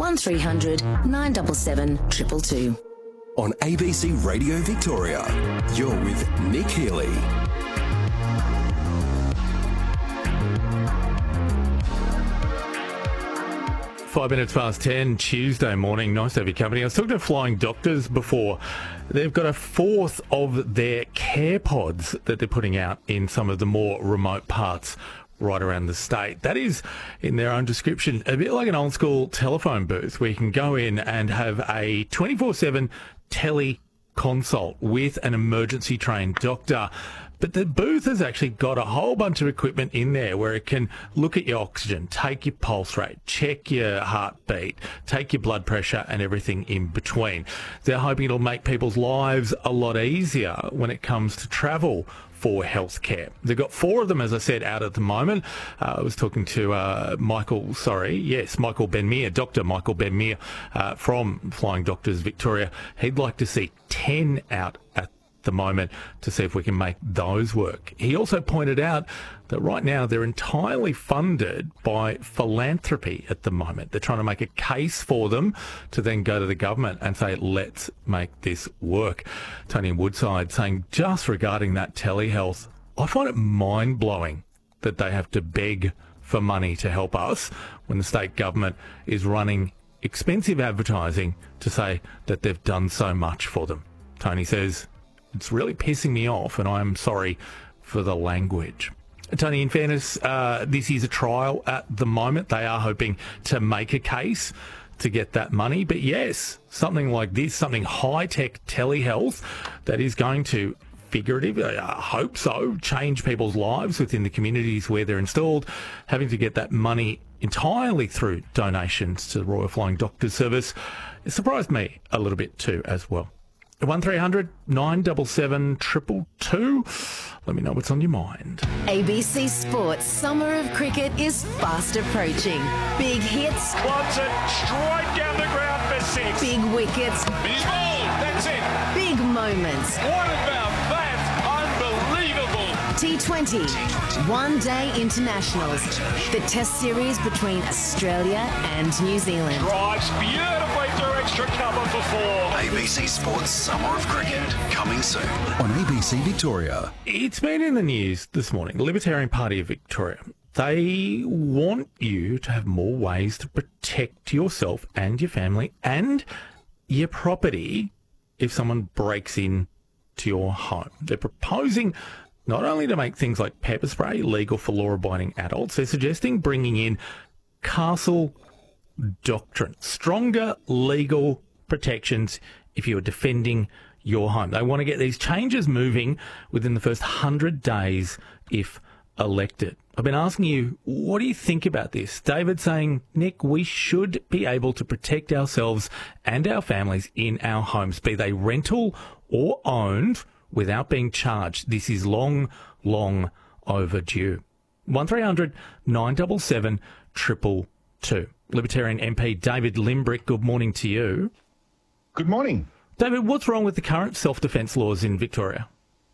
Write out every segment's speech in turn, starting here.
1300 977 222. On ABC Radio Victoria, you're with Nick Healy. Five minutes past 10, Tuesday morning. Nice to have your company. I was talking to Flying Doctors before. They've got a fourth of their care pods that they're putting out in some of the more remote parts right around the state. That is, in their own description, a bit like an old school telephone booth where you can go in and have a 24/7 tele consult with an emergency trained doctor. But the booth has actually got a whole bunch of equipment in there where it can look at your oxygen, take your pulse rate, check your heartbeat, take your blood pressure and everything in between. They're hoping it'll make people's lives a lot easier when it comes to travel for healthcare. They've got four of them, as I said, out at the moment. I was talking to Michael Benmere, Dr. Michael Benmere from Flying Doctors Victoria. He'd like to see 10 out at the moment to see if we can make those work. He also pointed out that right now they're entirely funded by philanthropy at the moment. They're trying to make a case for them to then go to the government and say, let's make this work. Tony Woodside saying, just regarding that telehealth, I find it mind-blowing that they have to beg for money to help us when the state government is running expensive advertising to say that they've done so much for them. Tony says, it's really pissing me off, and I'm sorry for the language. Tony, in fairness, this is a trial at the moment. They are hoping to make a case to get that money. But yes, something like this, something high-tech telehealth that is going to, figuratively, I hope so, change people's lives within the communities where they're installed, having to get that money entirely through donations to the Royal Flying Doctors Service. It surprised me a little bit too as well. 1300 977 222. Let me know what's on your mind. ABC Sports Summer of Cricket is fast approaching. Big hits. Wants it straight down the ground for six. Big wickets. He's bowled. That's it. Big moments. What about that? Unbelievable. T20. One-day internationals. The test series between Australia and New Zealand. Drives beautifully through extra cover for four. ABC Sports Summer of Cricket, coming soon on ABC Victoria. It's been in the news this morning. The Libertarian Party of Victoria, they want you to have more ways to protect yourself and your family and your property if someone breaks in to your home. They're proposing not only to make things like pepper spray legal for law-abiding adults, they're suggesting bringing in Castle Doctrine, stronger legal protections if you are defending your home. They want to get these changes moving within the first 100 days if elected. I've been asking you, what do you think about this? David saying, Nick, we should be able to protect ourselves and our families in our homes, be they rental or owned, without being charged. This is long, long overdue. 1300 977 222. Libertarian MP David Limbrick, good morning to you. Good morning. David, what's wrong with the current self-defence laws in Victoria?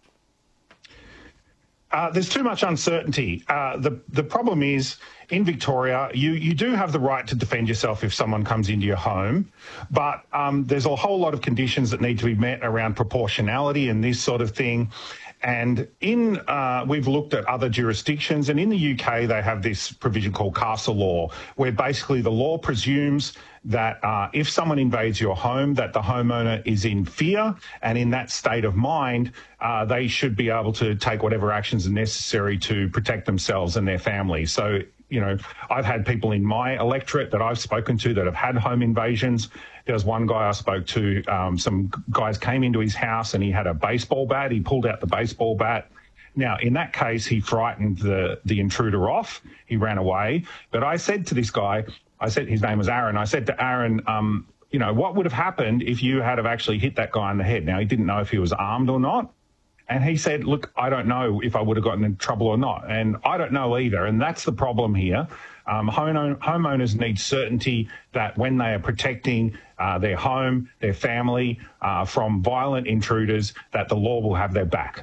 There's too much uncertainty. The problem is, in Victoria, you do have the right to defend yourself if someone comes into your home, but there's a whole lot of conditions that need to be met around proportionality and this sort of thing. And we've looked at other jurisdictions, and in the UK they have this provision called castle law, where basically the law presumes that if someone invades your home, that the homeowner is in fear, and in that state of mind, they should be able to take whatever actions are necessary to protect themselves and their families. So, you know, I've had people in my electorate that I've spoken to that have had home invasions. There was one guy I spoke to, some guys came into his house and he had a baseball bat. He pulled out the baseball bat. Now, in that case, he frightened the intruder off. He ran away. But I said to this guy, I said, his name was Aaron. I said to Aaron, you know, what would have happened if you had have actually hit that guy in the head? Now, he didn't know if he was armed or not. And he said, look, I don't know if I would have gotten in trouble or not. And I don't know either. And that's the problem here. Homeowners need certainty that when they are protecting their home, their family from violent intruders, that the law will have their back.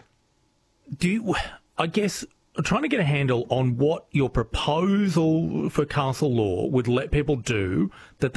I guess, I'm trying to get a handle on what your proposal for castle law would let people do that